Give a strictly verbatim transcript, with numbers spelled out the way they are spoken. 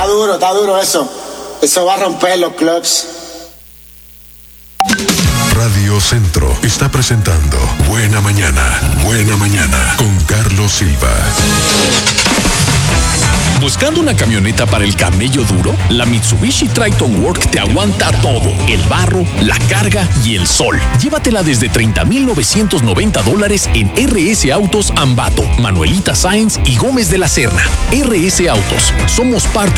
duro, está duro eso. Eso va a romper los clubs. Radio Centro está presentando Buena Mañana, Buena Mañana con Carlos Silva. ¿Buscando una camioneta para el camello duro? La Mitsubishi Triton Work te aguanta todo: el barro, la carga y el sol. Llévatela desde treinta mil novecientos noventa dólares en R S Autos Ambato, Manuelita Sáenz y Gómez de la Serna. R S Autos, somos parte